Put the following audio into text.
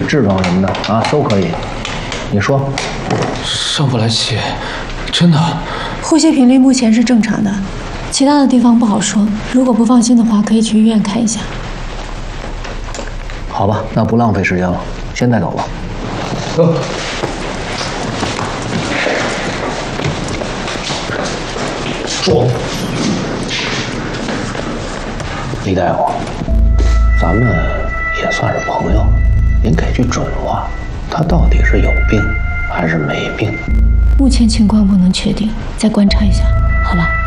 痔疮什么的啊，都可以。你说， 上不来气，真的。 呼吸频率目前是正常的，其他的地方不好说。如果不放心的话，可以去医院看一下。 好吧，那不浪费时间了，现在走吧。 走。 说，李大夫，咱们也算是朋友，您给句准话，他到底是有病还是没病？ 目前情况不能确定，再观察一下，好吧？